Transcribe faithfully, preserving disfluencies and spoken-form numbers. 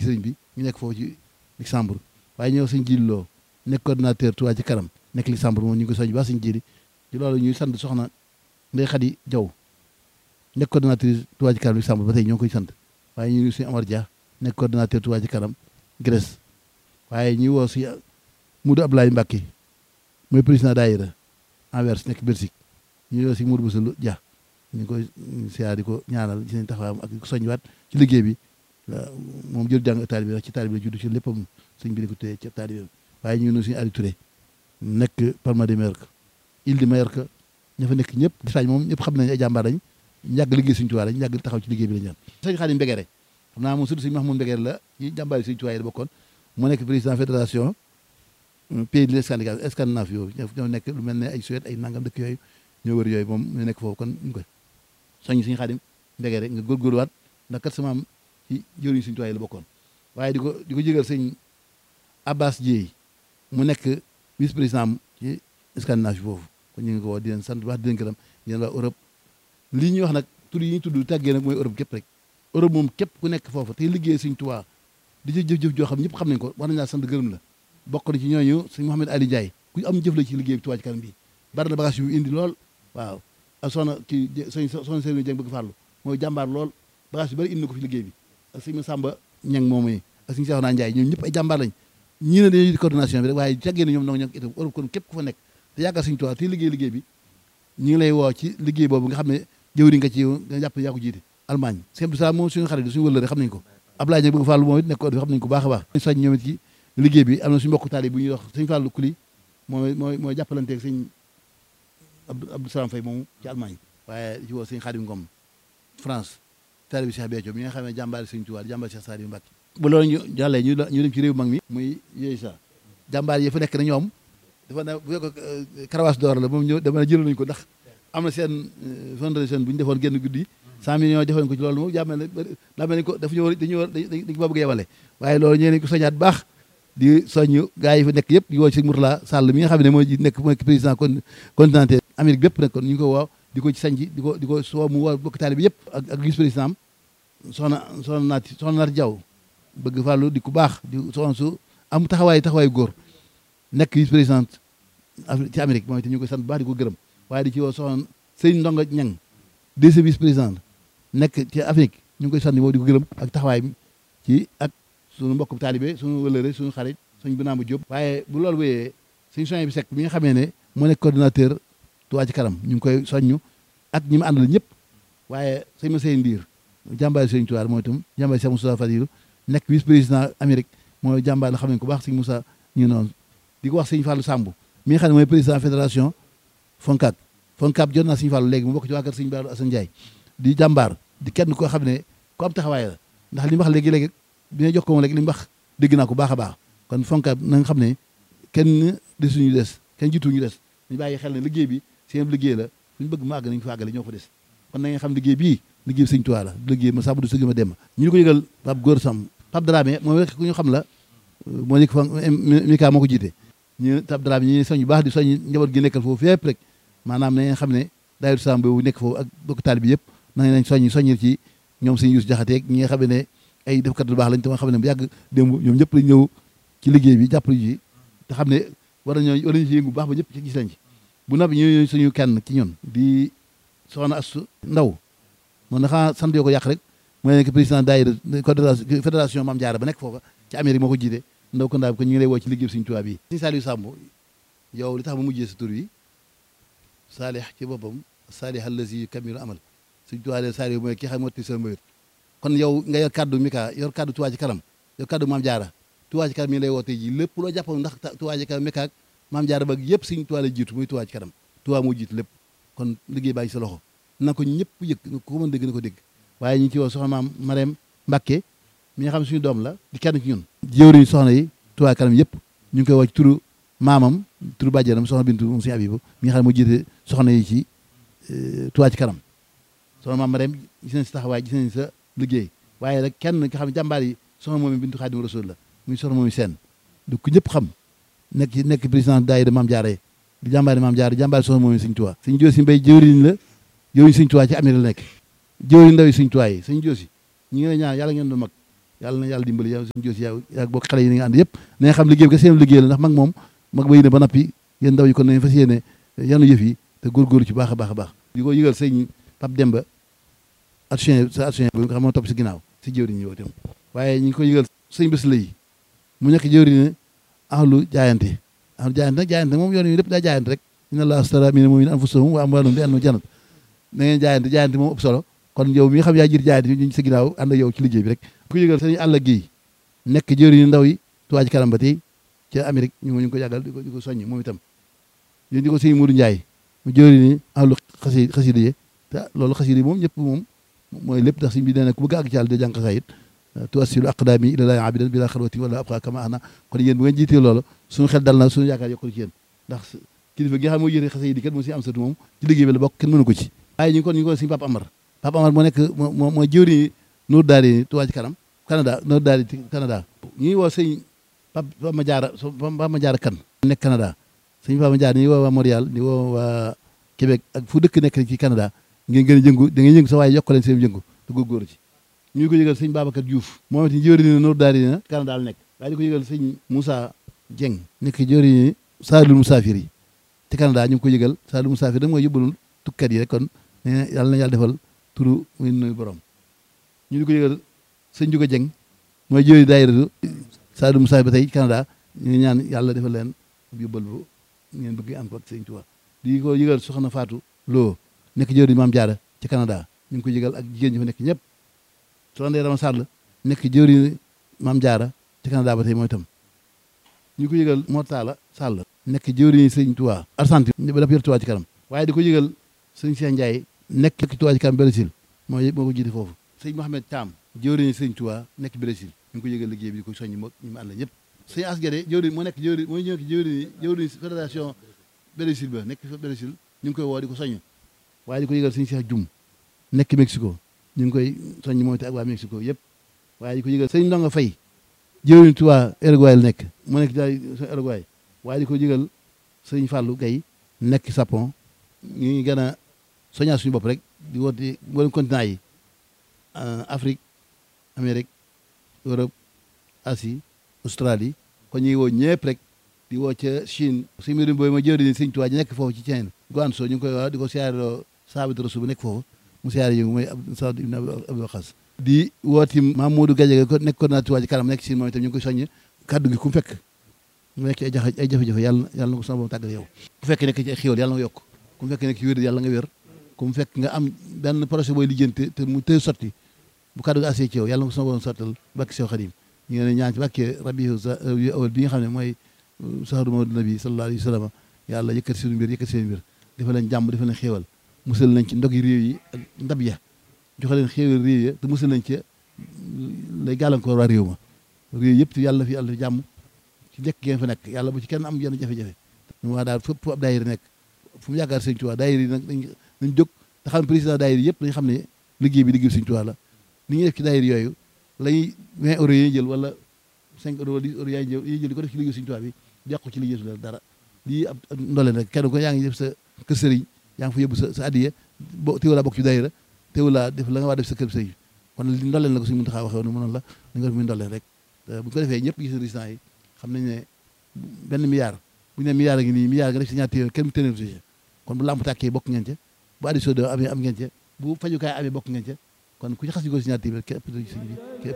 ci sëriñ bi ñu nekk foofu ci Luxembourg waaye ñëw sëñ Jili Lo nekk coordinateur Touba ci kanam nekk Luxembourg moom ñu ngi ko soñ ba sëñ Jili ci loolu ñuy sant soxna Ndeye Khady Diaw nekk coordinatrice Touba ci kanam Luxembourg ba tey ñoo ngi koy sant waaye ñu ngi sëñ Omar Dia nekk coordinateur Touba ci kanam Grèce waaye ñuy woo si Moudou Abdoulaye Mbacké mooy président daayira Anvers nekk Belgique ñu woo si Moudou Boussa Dia ñu ngi koy siyaar di ko ñaanal ci seen taxawaayam ak ko soññiwaat ci liggéey bi moom jël jàng taalibe bi wax ci taalibe bi juddu ci léppam sëñ bi di ko téye ci taalibe bi waaye ñu ngi nuyu suñu Aliou Touré nekk Palma de Mallorca Île de Mallorca ña fa nekk ñëpp Espagne moom ñëpp xam nañ ay jàmbaar lañ yàgg liggéey suñu Tuubaa lañ yàgg taxaw ci liggéey bi lañ ñaan sëñ Xaadim Mbegere xam naa moom surtout sëñ Mahmoud Mbegere la ci jàmbaar yi suñu Tuubaa yi la bokkoon moo nekk président fédération pays de Scandinave yooyu ñoo nekk lu mel ne ay Suède ay nangam dëkk yooyu ñoo wër yooyu moom ñu nekk foofu kon ñu koy soññ suñu Xaadim Mbegere nga góorgóorluwaat ndax kat sama am ci jëriñ suñu Tuubaa yi la bokkoon waaye di ko di ko jégal sëñ Abbas Dieye mu nekk vice président ci Scandinave foofu kon ñu ngi ko woo di leen sant wax di leen gërëm yéen waa Europe lii ñuy wax nag tur yi ñu tudd tàggee nag mooy Europe képp rek Europe moom képp ku nekk foofu te liggéey suñ Tuubaa di ci jëf-jëf joo xam ñëpp xam nañ ko war nañ laa sant gërëm la bokk na ci ñooñu sëñ Mouhamed Ali Ndiaye ku am jëf la ci liggéey bi Touba ci kanam bi bari na bagage yu indi lool waaw ak soxna kii sëñ soxna Serigne Dieng bëgg farlu mooy jàmbaar lool bagage yu bari indi na ko fi liggéey bi ak sëñ Samba Ñang moom yi ak sëñ Cheikhouna Ndiaye ñoom ñëpp ay jàmbaar lañ ñii ne dañuy coordination bi rek waaye tàggee na ñoom nag ñoo itam Europe kon képp ku fa nekk te yàggal suñ Tuubaa te liggéey liggéey bi ñu ngi lay woo ci liggéey boobu nga xam ne jëwriñ nga ci nga jàpp yaa ko jiite Allemagne sëñ Abdou Salaam moom suñu xarit suñu wëllëre xam nañ ko Ablaye Ndiaye bëgg Fàllu moom it nekk ko xam nañ ko baax a baax soñ ñoom it ci liggéey bi am na suñu mbokk taali bu ñuy wax sëñ Fàllu Kuli mooy mooy mooy jàppalanteeg sëñ Abdou Salaam Faye moomu ci Allemagne waaye ci woo sëñ Xaadim Ngom France taali bi Cheikh Béthio mi nga xam ne jàmbaari sëñ Tuubaa jàmbaari Cheikh Saliou Mbacké bu loolu ñu jàllee ñu ñu dem ci réew mag mi muy yooyu sa jàmbaar yi fa nekk na ñoom dafa ne bu fekk karawaas d'or la moom ñëw dama ne jël nañu ko ndax am na seen fondation bu ñu defoon génn guddi cent millions defoon ko ci loolu moom jàmmel ne daa mel ni ko dafa ñu war dañu war dañ ko bëgg yebale waaye loolu ñee nañ ko soñaat baax di soññ gars yi fa nekk yëpp di woo ci Mourtala Sall mi nga xam ne mooy nekk mooy président continental Amérique bépp nag kon ñu ngi ko woo di ko ci sañ di ko di ko soo mu woo bokk taali bi yëpp ak ak vice président am soxna soxna naati soxna naati Jaw bëgg fàllu di ku baax di soxna su am taxawaay taxawaay góor nekk vice président ci Amérique moom itam ñu koy sant bu baax di ko gërëm waaye di ci woo soxna sëñ Ndonga Ñang deuxième vice président nekk ci Afrique ñu ngi koy sant moom di ko gërëm ak taxawaay bi ci ak suñu mbokk taalibe suñu wëlëre suñu xarit suñu Binaama Diop waaye bu loolu wéyee suñu soñ bi Seck mi nga xamee ne moo nekk coordinateur Touba ci kanam ñu ngi koy soññu ak ñi mu àndal ñëpp waaye sëñ ma sey ndiir jàmbaari sëñ Touba mooy itam jàmbaari Cheikh Moussa Fadilou nekk vice président Amérique mooy jàmbaar la xam ne ko baax sëñ Moussa ñu noonu di ko wax sëñ Fallou Samb mi nga xam ne mooy président fédération Foncab Foncab jot naa sëñ Fallou léegi mu bokk ci waa kër sëñ Baaru Assane Ndiaye di jàmbaar di kenn koo xam ne ku am taxawaay la ndax li mu wax léegi-léegi bi ñu jox ko moom léegi li mu wax dégg naa ko baax a baax kon Foncab na nga xam ne kenn desuñu des kenn jiituñu des ñu bàyyi xel ne liggéey bi seen liggéey la suñu bëgg mu àgg nañ fa àggale ñoo fa des kon na nga xam liggéey bii liggéey bi sëñ Tuubaa la liggéey ma sàmm du sëgg ma dem ñu ko yëgal Pape Góor Sam Pape Dramé moom rek ku ñu xam la moo nekk fa Mika moo ko jiite ñu Pape Dramé ñi soñ bu baax di soñ njaboot gi nekkal foofu fépp rek maanaam na ngeen xam ne daayira Sam boobu nekk foofu ak bokk taal bi yëpp na nañ soññ soññil ci ñoom sëñ Yuusu Jaxate ñi nga xam ne ay defkat lu baax lañ te ma xam ne bu yàgg démb ñoom ñëpp lañ ñëw ci liggéey bi jàppale ji te xam ne war nañoo war nañu ci yëngu bu baax ba ñëpp ci gis lañ ci bu noppi ñu suñu kenn ci ñun di soxna Astu Ndaw moom naxaa sant yoo ko yàq rek mooy nekk président daayira fédération Mame Diarra ba nekk foofa ci Amérique moo ko jiite ndaw ko ndaa bi ko ñu ngi lay woo ci liggéey Sëñ Tuubaa bi Sëñ Saliou Samb yow li tax ma mujjee sa tur wi saalih ci boppam saalih allazi kamilu amal Sëñ Tuubaa de Saliou mooy ki xam motti seen mbayut kon yow nga yor kaddu Mika yor kaddu Touba ci kanam yor kaddu Mame Diarra Touba ci kanam mi ngi lay woo tey ji lépp loo jàppoon ndax Touba ci kanam Mika ak Mame Diarra ba yëpp Sëñ Tuubaa la jiitu muy Touba ci kanam Touba moo jiitu lépp kon liggéey baa ngi sa loxo na ko ñëpp yëg ko mën dégg na ko dégg waaye ñu ngi ci woo soxna maam Marème Mbacké mi nga xam ne suñu doom la di kenn ci ñun jëwriñ soxna yi Touba kanam yëpp ñu ngi koy woo ci turu maamam turu bàjjenam soxna Bintu moom suñu Abibu mi nga xam ne moo jiite soxna yi ci Touba ci kanam soxna maam Marème gis nañ sa taxawaay gis nañ sa liggéey waaye rek kenn nga xam ne jàmbaar yi soxna moom Bintu Xaadimu Rasuul la muy soxna moom seen du ko ñëpp xam nekk ci nekk président daayira Mame Diarra di jàmbaari Mame Diarra jàmbaari soxna moom Sëñ Tuubaa Sëñ Joosi Mbay jëwriñ la jëwriñ Sëñ Tuubaa ci Amérique la nekk jëwriñ ndaw yi Sëñ Tuubaa yi Sëñ Joosi ñu ngi lay ñaan yàlla ngeen doon mag yàlla na yàlla dimbali yow suñu josi yow yaa bokk xale yi ni nga ànd yëpp na nga xam liggéey bi ka seen liggéey la ndax mag moom mag ba yéene ba nappi yéen ndaw yi kon nañ fas yéene yanu yëf yi te góorgóorlu ci baax a baax a baax di ko yëgal sëñ Pape Demba action sa action bi nga xam moo topp si ginnaaw si jëwriñ ñi itam waaye ñu ngi ko yëgal sëñ bés la yi mu nekk jëwriñ ne ahlu jaayante ahlu jaayante nag jaayante moom yoon yi lépp daa jaayante rek inna allaha astara mina mu'minina anfusahum wa amwalahum bi anna jannat na ngeen jaayante jaayante moom ëpp solo kon yow mi nga xam yaa jiir jaayante ñu sa ginnaaw ànd ak yow ci liggéey bi rek ku yëgal sëñ àll gi nekk jëwriñ ndaw yi Touba Ca Kanam ba tey ca Amérique ñu ngi ko yàggal di ko di ko soññ moom itam ñu di ko sëñ Mourou Ndiaye mu jëwriñ ahlu xasi xasida yi te loolu xasida yi moom ñëpp moom mooy lépp ndax sëñ bi nee na ku bëgg àgg ci Yàlla de jàng xasaayid tuwassilu aqdaami ilallaahi abidan bila xalwati wala abqa kama ana kon yéen bu ngeen jiitee loolu suñu xel dal na suñu yaakaar yokkul ci yéen ndax kilifa gi nga xam mooy yéene xasayid yi kat moo si am satu moom ci liggéey bi la bokk kenn mënu ko ci waaye ñu ngi kon ñu ngi ko sëñ Papa Amar Papa Amar moo nekk moo mooy jëwriñ Nour Daari Touba Ca Kanam Canada Nour Daari Canada ñu ngi woo sëñ Papa Ma Jaara Papa Ma Jaara kan nekk Canada sëñ Papa Ma Jaara ñu ngi woo waa Montréal ñu woo waa Québec ak fu dëkk nekk ci Canada ngeen gën a jëngu da ngeen yëngu sa waaye yokk leen seen jëngu te góorgóorlu ci ñu ngi ko yëgal sëñ Babacar Diouf moom it jëwriñ Nour Daari na Canada la nekk waaye di ko yëgal sëñ Moussa Dieng nekk jëwriñ Saalul Musaafir yi ci Canada ñu ngi ko yëgal Saalul Musaafir da mooy yóbbalul tukkat yi rek kon ne yàlla na yàlla defal turu muy nuyu borom ñu di ko yëgal sëñ Juga Dieng mooy jëwriñ daayira Saalul Musaafir ba tey Canada ñu ngi ñaan yàlla defal leen yóbbal bu ngeen bëgg am ko ak sëñ Tuubaa di ko yëgal soxna Fatou Lo nekk jëwriñ Maam Jaara ci Canada ñu ngi ko yëgal ak jigéen ñi fa nekk ñëpp soxna Ndeye Rama Sall nekk jëwriñ Maam Jaara ci Canada ba tey mooy itam ñu ko yëgal Mortala Sall nekk jëwriñ sëñ Tuubaa Argentine ba dafa yor Touba Ca Kanam waaye di ko yëgal sëñ Cheikh Ndiaye nekk Touba Ca Kanam Brésil mooy moo ko jiite foofu sëñ Mohamed Thiam jëwriñ sëñ Tuubaa nekk Brésil ñu ngi ko yëgal liggéey bi di ko soññi moo ñu mu ànd la ñëpp sëñ Asgade jëwriñ moo nekk jëwriñ mooy ñëw jëwriñ jëwriñ fédération Brésil ba nekk fa Brésil ñu ngi koy woo di ko soññ waaye di ko yëgal sëñ Cheikh Dioum nekk Mexico ñu ngi koy soññ moom te ak waa Mexico yëpp waaye di ko yëgal sëñ Ndonga Faye jëwriñ Touba Uruguay la nekk mu nekk daay Uruguay waaye di ko yëgal sëñ Fallou Gaye nekk Japon ñu ngi gën a soññaat suñu bopp rek di woote mboolem continent yi Afrique Amérique Europe Asie Australie kon ñu ngi woo ñëpp rek di woo ca Chine suñu mbirum booy ma jëwriñ sëñ Touba ji nekk foofu ci Chine Guangzhou ñu ngi koy wax di ko siyaareloo Saabit Rasul bu nekk foofu mu siyaare yi mooy Saad ibn Abi Waqas di wooti Mamadou Gadiaga ko nekk coordinateur Touba Ca Kanam nekk Chine moom itam ñu ngi koy soññ kaddu gi ku mu fekk mu nekk ay jafe ay jafe-jafe yàlla yàlla na ko sama borom tàggal yow ku fekk nekk ci ay xéwal yàlla nga yokk ku mu fekk nekk ci wér yàlla nga wér ku mu fekk nga am benn projet booy lijjanti te mu tëy sotti bu kaddu gi assee ci yow yàlla na ko sama borom sottal bakki Seex Xadim ñu ngi leen ñaan ci bàkkee rabiu awal bi nga xam ne mooy sahru mawlid nabi sallallahu alayhi wa sallam yàlla yëkkati seen mbir yëkkati seen mbir dafa leen jàmm dafa leen xéewal musal nañ ci ndogi réew yi ak ndab ya joxe leen xéewal réew ya te musal nañ ci lay gàllankoor waa réew ma réew yëpp yàlla fi yàlla fi jàmm ci njëkk ngeen fa nekk yàlla bu ci kenn am yenn jafe-jafe mu wax daal fépp ab daayira nekk fu mu yaakaar sëñ Tuubaa daayira yi nag dañ nañ jóg te xam président daayira yëpp dañ xam ne liggéey bi liggéey sëñ Tuubaa la ni ñuy def ci daayira yooyu lañuy vingt euros yi jël wala cinq euros wala dix euros yaay jël yi jël di ko def ci liggéey sëñ Tuubaa bi yàqu ci liggéey su dara lii ab ndoleen rek kenn ko yaa ngi def sa kër sëriñ yaa ngi fa yóbbu sa sa addiya bo teewulaa bokk ci daayira teewulaa def la nga waa def sa kër sëriñ kon li ndoleen la ko suñu Muntaxaa waxee woon mënoon la da nga def muy ndoleen rek bu ko defee ñëpp gis résultat yi xam nañ ne benn milliard bu ñu ne milliard a ngi nii milliard nga def si ñaar téeméer kenn mu téeméer si kon bu lamp tàkkee bokk ngeen ca bu addi sodo amee am ngeen ca bu fajukaay amee bokk ngeen ca kon ku ci xas ñu ko si ñaar téeméer képp